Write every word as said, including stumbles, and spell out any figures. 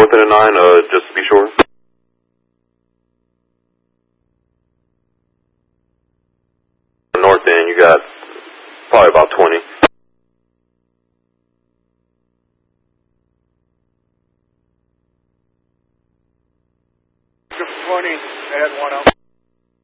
north end of nine, uh, just to be sure. North end, you got probably about twenty. twenty, I had one out.